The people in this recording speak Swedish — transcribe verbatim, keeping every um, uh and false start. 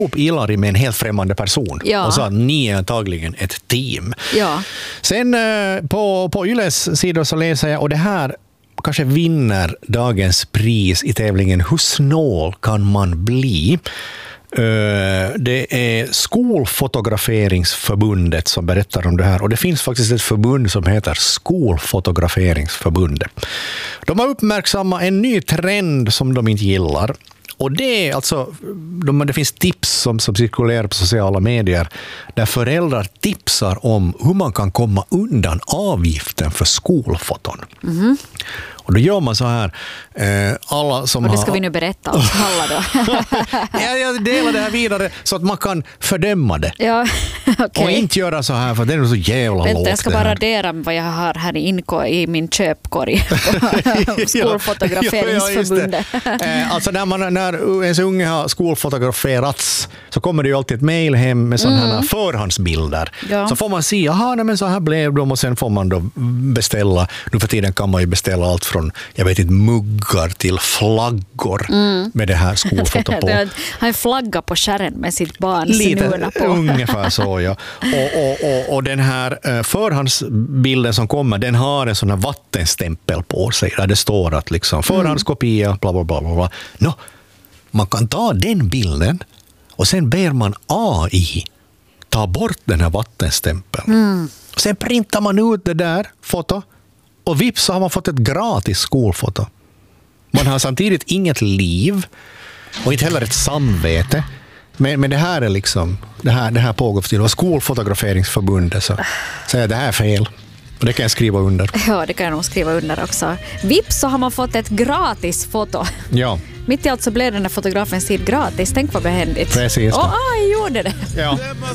ihop med en helt främmande person. Ja. Och så att ni är antagligen ett team. Ja. Sen eh, på, på Yles sidor så läser jag, och det här kanske vinner dagens pris i tävlingen Hur snål kan man bli? Uh, det är Skolfotograferingsförbundet som berättar om det här, och det finns faktiskt ett förbund som heter Skolfotograferingsförbundet. De har uppmärksammat en ny trend som de inte gillar, och det är alltså de, det finns tips som, som cirkulerar på sociala medier där föräldrar tipsar om hur man kan komma undan avgiften för skolfoton. Mm. Och då gör man så här, eh, alla som och det ska har... vi nu berätta oss alla då. ja, jag delar det här vidare så att man kan fördöma det. Ja, okay. Och inte göra så här, för det är så jävla Vänta, lågt. jag ska bara radera vad jag har här i, inko, i min köpkorg på Skolfotograferingsförbundet. ja, ja, eh, alltså när, man, när ens unge har skolfotograferats så kommer det ju alltid ett mejl hem med sådana mm. här förhandsbilder. Ja. Så får man se, jaha, nej, men så här blev de, och sen får man då beställa. Nu för tiden kan man ju beställa allt från, jag vet inte, muggar till flaggor mm. med det här skolfoto på. Han har en flagga på skärmen med sitt barn lite på. Ungefär så, ja. Och, och, och, och den här förhandsbilden som kommer, den har en sån här vattenstämpel på sig där det står att liksom förhandskopia, bla bla bla bla. No, man kan ta den bilden och sen ber man A I ta bort den här vattenstämpeln. Mm. Sen printar man ut det där foto. Och vips så har man fått ett gratis skolfoto. Man har samtidigt inget liv och inte heller ett samvete. Men, men det här är liksom, det här, det här pågår för tiden. Och Skolfotograferingsförbundet så säger det här är fel. Och det kan jag skriva under. Ja, det kan jag nog skriva under också. Vips så har man fått ett gratis foto. Ja. Mitt i allt så blev den här fotografens tid gratis. Tänk vad behändigt. Precis. Åh, oh, jag gjorde det. Ja.